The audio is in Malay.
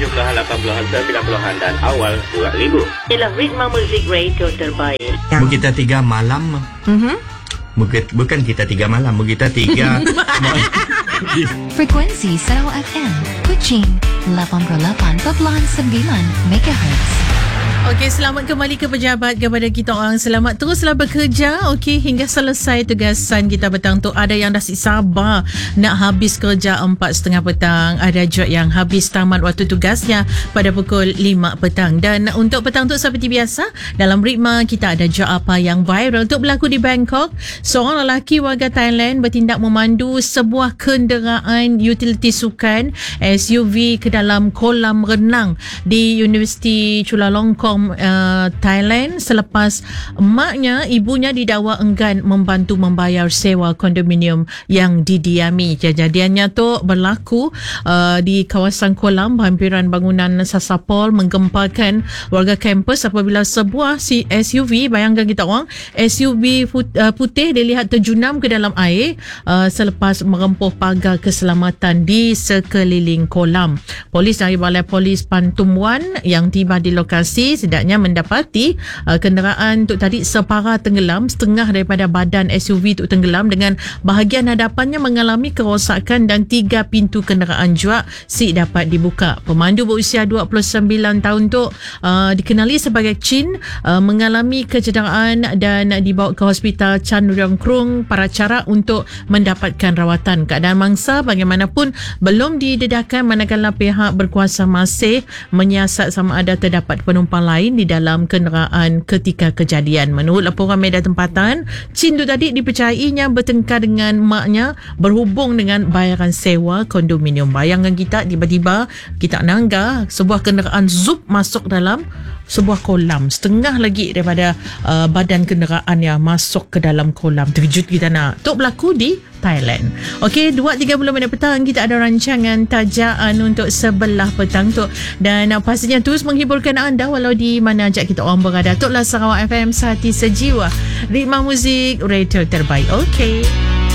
70-an, 80-an, 90-an dan awal 2000. Ialah Ritma Muzik Radio terbaik. Kita 3 malam. Bukan kita 3 malam, kita 3 Frekuensi Sarawak FM Kuching 88.9 MHz. Okey, selamat kembali ke pejabat kepada kita orang. Selamat teruslah bekerja, okey, hingga selesai tugasan kita petang tu. Ada yang dah sabar nak habis kerja 4.30 petang. Ada juga yang habis tamat waktu tugasnya pada pukul 5 petang. Dan untuk petang tu seperti biasa, dalam ritma kita ada juga apa yang viral untuk berlaku di Bangkok. Seorang lelaki warga Thailand bertindak memandu sebuah kenderaan utility sukan SUV ke dalam kolam renang di Universiti Chulalongkorn, Thailand, selepas emaknya, ibunya didakwa enggan membantu membayar sewa kondominium yang didiami. Kejadiannya tu berlaku di kawasan kolam berhampiran bangunan Sasapol, menggempakan warga kampus apabila sebuah SUV, bayangkan kita orang, SUV putih dilihat terjunam ke dalam air selepas merempuh pagar keselamatan di sekeliling kolam. Polis dari Balai Polis Pantumwan yang tiba di lokasi setidaknya mendapati kenderaan tu tadi separa tenggelam, setengah daripada badan SUV tu tenggelam dengan bahagian hadapannya mengalami kerosakan dan 3 pintu kenderaan juga dapat dibuka. Pemandu berusia 29 tahun tu dikenali sebagai Chin, mengalami kecederaan dan dibawa ke Hospital Chan Ryong Krung Paracara untuk mendapatkan rawatan. Keadaan mangsa bagaimanapun belum didedahkan, manakala pihak berkuasa masih menyiasat sama ada terdapat penumpang lain di dalam kenderaan ketika kejadian. Menurut laporan media tempatan, Chin tu tadi dipercayainya bertengkar dengan maknya berhubung dengan bayaran sewa kondominium. Bayangkan kita, tiba-tiba kita nanggah sebuah kenderaan zup masuk dalam sebuah kolam, setengah lagi daripada badan kenderaan yang masuk ke dalam kolam. Terkejut kita nak. Itu berlaku di Thailand. Okey, 2.30 minit petang kita ada rancangan tajaan untuk sebelah petang tu, dan pastinya terus menghiburkan anda walau di mana ajak kita orang berada. Itulah Sarawak FM, Sehati Sejiwa, Ritma Muzik Radio terbaik. Okey.